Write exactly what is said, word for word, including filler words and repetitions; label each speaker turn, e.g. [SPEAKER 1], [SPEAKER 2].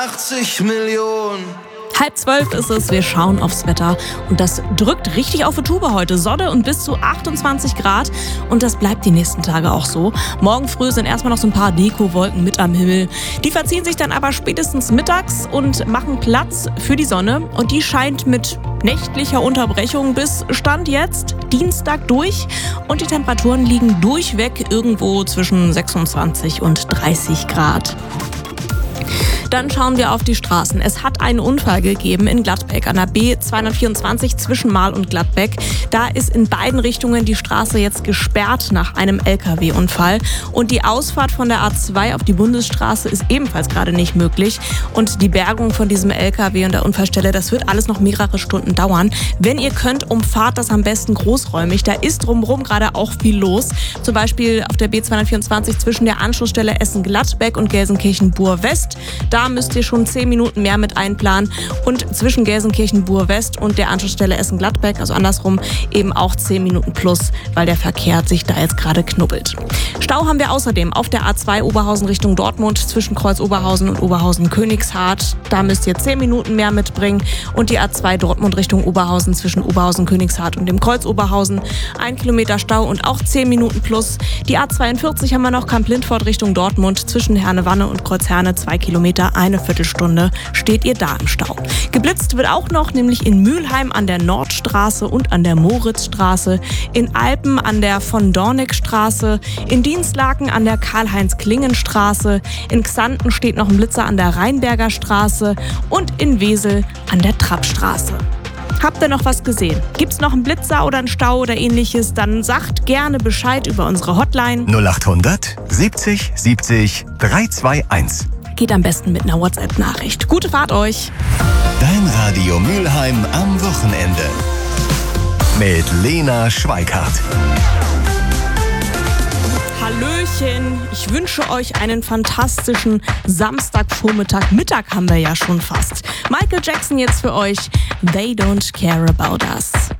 [SPEAKER 1] achtzig Millionen.
[SPEAKER 2] Halb zwölf ist es, wir schauen aufs Wetter und das drückt richtig auf die Tube heute. Sonne und bis zu achtundzwanzig Grad und das bleibt die nächsten Tage auch so. Morgen früh sind erstmal noch so ein paar Dekowolken mit am Himmel. Die verziehen sich dann aber spätestens mittags und machen Platz für die Sonne und die scheint mit nächtlicher Unterbrechung bis Stand jetzt Dienstag durch und die Temperaturen liegen durchweg irgendwo zwischen sechsundzwanzig und dreißig Grad. Dann schauen wir auf die Straßen. Es hat einen Unfall gegeben in Gladbeck an der B zweihundertvierundzwanzig zwischen Marl und Gladbeck. Da ist in beiden Richtungen die Straße jetzt gesperrt nach einem L K W-Unfall. Und die Ausfahrt von der A zwei auf die Bundesstraße ist ebenfalls gerade nicht möglich. Und die Bergung von diesem L K W und der Unfallstelle, das wird alles noch mehrere Stunden dauern. Wenn ihr könnt, umfahrt das am besten großräumig. Da ist drumherum gerade auch viel los. Zum Beispiel auf der B zweihundertvierundzwanzig zwischen der Anschlussstelle Essen-Gladbeck und Gelsenkirchen-Bur-West. Da müsst ihr schon zehn Minuten mehr mit einplanen und zwischen Gelsenkirchen-Bur-West und der Anschlussstelle Essen-Gladbeck, also andersrum, eben auch zehn Minuten plus, weil der Verkehr sich da jetzt gerade knubbelt. Stau haben wir außerdem auf der A zwei Oberhausen Richtung Dortmund zwischen Kreuz Oberhausen und Oberhausen-Königshardt. Da müsst ihr zehn Minuten mehr mitbringen und die A zwei Dortmund Richtung Oberhausen zwischen Oberhausen-Königshardt und dem Kreuz Oberhausen. Ein Kilometer Stau und auch zehn Minuten plus. Die A zweiundvierzig haben wir noch Kamp-Lindfort Richtung Dortmund zwischen Herne-Wanne und Kreuz-Herne, zwei Kilometer. Eine Viertelstunde steht ihr da im Stau. Geblitzt wird auch noch, nämlich in Mülheim an der Nordstraße und an der Moritzstraße, in Alpen an der von Dornickstraße, in Dienstlaken an der Karl-Heinz-Klingen-Straße, in Xanten steht noch ein Blitzer an der Rheinberger Straße und in Wesel an der Trappstraße. Habt ihr noch was gesehen? Gibt's noch einen Blitzer oder einen Stau oder ähnliches? Dann sagt gerne Bescheid über unsere Hotline
[SPEAKER 3] null achthundert siebzig siebzig dreihunderteinundzwanzig.
[SPEAKER 2] Geht am besten mit einer WhatsApp-Nachricht. Gute Fahrt euch!
[SPEAKER 3] Dein Radio Mülheim am Wochenende. Mit Lena Schweikart.
[SPEAKER 2] Hallöchen, ich wünsche euch einen fantastischen Samstagvormittag. Mittag haben wir ja schon fast. Michael Jackson jetzt für euch. They don't care about us.